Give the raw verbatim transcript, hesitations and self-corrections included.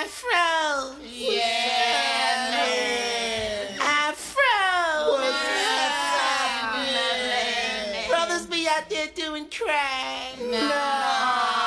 Afro. Yeah. Afro. What's happening? Brothers be out there doing crack. No.